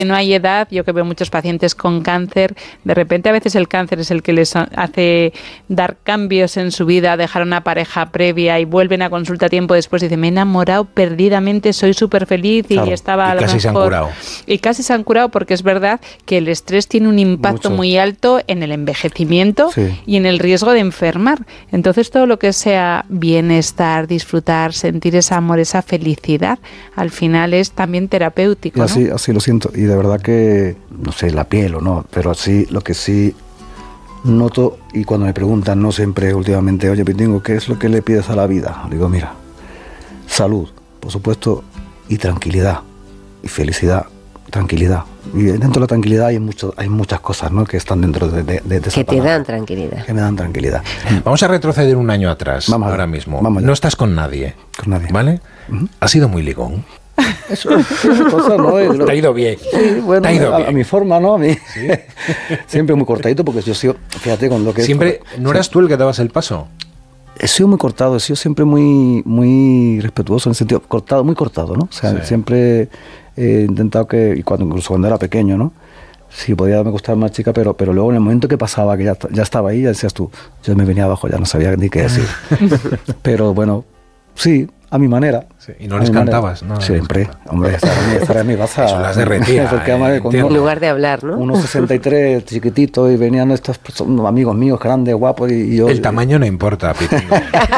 No hay edad, yo que veo muchos pacientes con cáncer, de repente a veces el cáncer es el que les hace dar cambios en su vida, dejar una pareja previa y vuelven a consulta tiempo después y dicen, me he enamorado perdidamente, soy súper feliz y estaba a lo mejor... casi se han curado. Y casi se han curado porque es verdad que el estrés tiene un impacto muy alto en el envejecimiento y en el riesgo de enfermar. Entonces todo lo que sea bienestar, disfrutar, sentir ese amor, esa felicidad, al final es también terapéutico, ¿no? Así lo siento. Y de verdad que, no sé, la piel o no, pero así, lo que sí noto, y cuando me preguntan, no siempre últimamente, oye, Pitingo, ¿qué es lo que le pides a la vida? Digo, mira, salud, por supuesto, y tranquilidad, y felicidad, tranquilidad. Y dentro de la tranquilidad hay muchas cosas, ¿no?, que están dentro de esa que te palabra, dan tranquilidad. que me dan tranquilidad. Vamos a retroceder un año atrás, ahora mismo. No estás con nadie, ¿vale? Has sido muy ligón. Eso cosa, ¿no? Te ha ido bien. Sí, bueno, a mi forma, ¿no? ¿Sí? Siempre muy cortadito, porque yo sigo, fíjate, con lo que... Siempre, ¿no eras tú el que dabas el paso? He sido muy cortado, he sido siempre muy respetuoso, en el sentido, muy cortado, ¿no? O sea, siempre he intentado que, incluso cuando era pequeño, ¿no? Sí, podía me gustar más chica, pero luego en el momento que pasaba, que ya estaba ahí, ya decías tú, yo me venía abajo, ya no sabía ni qué decir. Pero bueno, sí, a mi manera. Sí, y no les cantabas, ¿no? Siempre. Hombre, estar en mi casa. Eso las derretía. En lugar de hablar, ¿no? 1,63, chiquitito, y venían estos amigos míos grandes, guapos, y yo... El tamaño no importa, Pitingo.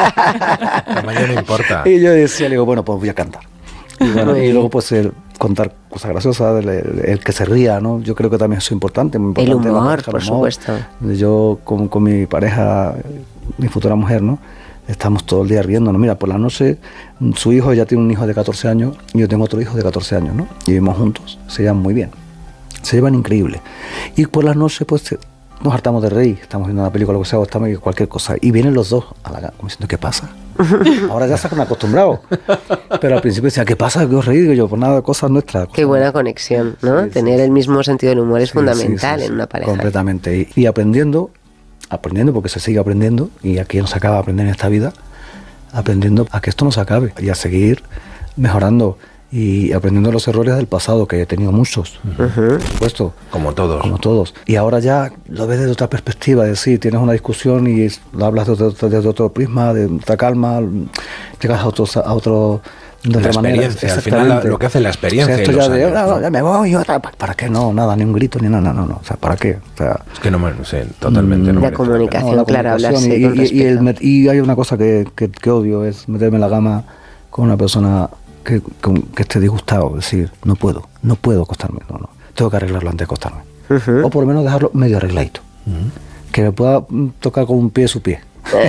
El tamaño no importa. Y yo decía, le digo, bueno, pues voy a cantar. Y, bueno, y luego pues contar cosas graciosas, el que se ría, ¿no? Yo creo que también es importante, muy importante. El humor, por supuesto. Yo con mi pareja, mi futura mujer, ¿no?, estamos todo el día riéndonos. Mira, por la noche, su hijo ya tiene un hijo de 14 años y yo tengo otro hijo de 14 años, ¿no? Y vivimos juntos, se llevan muy bien, se llevan increíble. Y por la noche, pues, nos hartamos de reír, estamos viendo una película, lo que sea, o estamos viendo cualquier cosa, y vienen los dos a la cama, como diciendo, ¿qué pasa? Ahora ya se han acostumbrado, pero al principio decía, ¿qué pasa? ¿Qué os reís? Digo yo, pues nada, cosas nuestras. Qué buena conexión, ¿no? Tener el mismo sentido del humor es fundamental en una pareja. Completamente, y aprendiendo, porque se sigue aprendiendo, y aquí no se acaba de aprender en esta vida, aprendiendo a que esto no se acabe, y a seguir mejorando, y aprendiendo los errores del pasado, que he tenido muchos, por supuesto. Como todos. Y ahora ya lo ves desde otra perspectiva, es decir, tienes una discusión y lo hablas desde otro prisma, de otra calma, llegas a otro de otra manera. Al final lo que hace la experiencia. O sea, esto ya años, ya me voy, ¿para qué? No, nada, ni un grito, ni nada, no. O sea, ¿para qué? O sea, es que no me sé, totalmente. La comunicación, claro, hablarse con respeto. Y hay una cosa que odio, es meterme en la cama con una persona que esté disgustado, es decir, no puedo acostarme, no. Tengo que arreglarlo antes de acostarme. O por lo menos dejarlo medio arregladito. Que me pueda tocar con un pie su pie.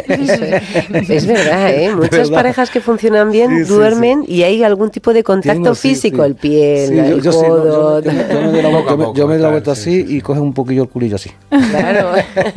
Es verdad, ¿eh? Muchas parejas que funcionan bien duermen y hay algún tipo de contacto físico, el pie, el codo. Yo me doy la vuelta así y coge un poquillo el culillo así. Claro.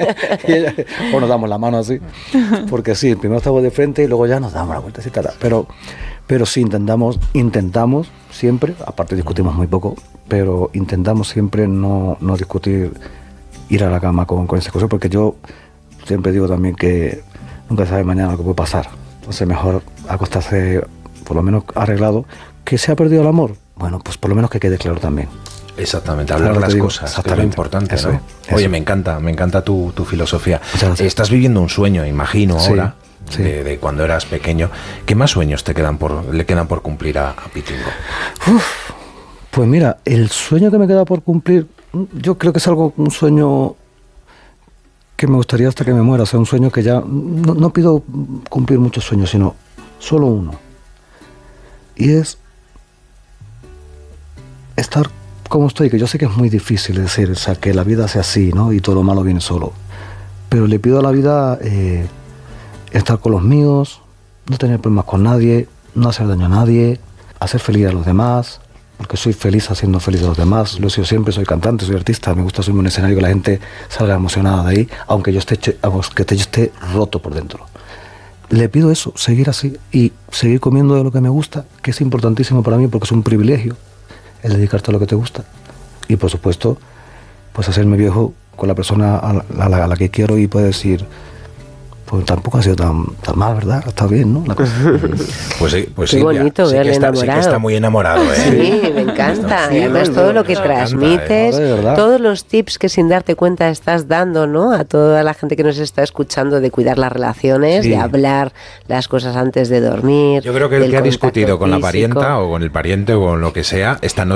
O nos damos la mano así. Porque sí, primero estamos de frente y luego ya nos damos la vuelta así. Pero sí, intentamos siempre, aparte discutimos muy poco, pero intentamos siempre no discutir, ir a la cama con esas cosas, porque yo siempre digo también que nunca se sabe mañana lo que puede pasar. Entonces mejor acostarse por lo menos arreglado. ¿Que se ha perdido el amor? Bueno, pues por lo menos que quede claro también. Exactamente, hablar las cosas, que es lo importante, ¿no? Eso. Oye, me encanta tu filosofía. Estás viviendo un sueño, imagino, ahora, de cuando eras pequeño. ¿Qué más sueños le quedan por cumplir a Pitingo? Pues mira, el sueño que me queda por cumplir, yo creo que es un sueño que me gustaría hasta que me muera, o sea, un sueño que ya, no pido cumplir muchos sueños, sino solo uno, y es estar como estoy, que yo sé que es muy difícil decir, o sea, que la vida sea así, ¿no?, y todo lo malo viene solo, pero le pido a la vida estar con los míos, no tener problemas con nadie, no hacer daño a nadie, hacer feliz a los demás, porque soy feliz haciendo feliz a los demás. Lo he sido siempre, soy cantante, soy artista, me gusta subirme a un escenario que la gente salga emocionada de ahí, aunque yo esté roto por dentro. Le pido eso, seguir así y seguir comiendo de lo que me gusta, que es importantísimo para mí porque es un privilegio el dedicarte a lo que te gusta. Y por supuesto, pues hacerme viejo con la persona a la que quiero y poder decir, pues tampoco ha sido tan mal, ¿verdad? Está bien, ¿no? La cosa. Pues qué Silvia, bonito verle enamorado. Sí que está muy enamorado, ¿eh? Sí, me encanta. Y además todo lo que transmites, todos los tips que sin darte cuenta estás dando, ¿no? A toda la gente que nos está escuchando, de cuidar las relaciones, de hablar las cosas antes de dormir. Yo creo que el que ha discutido con la parienta o con el pariente o con lo que sea, esta noche